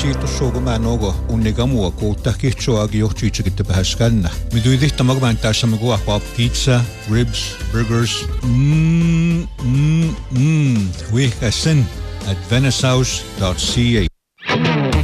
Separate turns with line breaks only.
siirtussuuga määnogo unnigamua kuutta kihtsuagi johtiitsikittä pähäskänä. Mityidihtä magväntäissämme kuahpaa pizza, ribs, burgers. Vihkäsen at venesaus.ca.